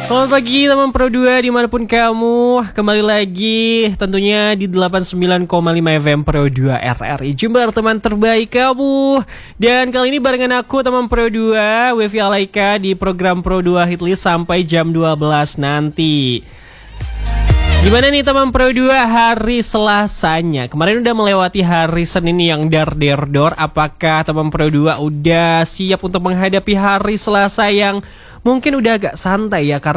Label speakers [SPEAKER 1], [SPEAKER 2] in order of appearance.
[SPEAKER 1] Selamat pagi teman Pro 2 dimanapun kamu. Kembali lagi tentunya di 89,5 FM Pro 2 RRI Jember, teman terbaik kamu. Dan kali ini barengan aku teman Pro 2 Wevi Alaika di program Pro 2 Hitlist sampai jam 12 nanti. Gimana nih teman Pro 2 hari Selasanya? Kemarin udah melewati hari Senin yang dar-der-dor. Apakah teman Pro 2 udah siap untuk menghadapi hari Selasa yang mungkin udah agak santai ya?